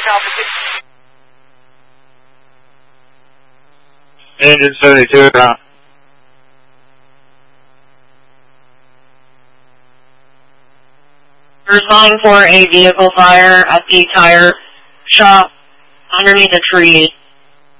Engine 72 now. Responding for a vehicle fire at the tire shop underneath a tree.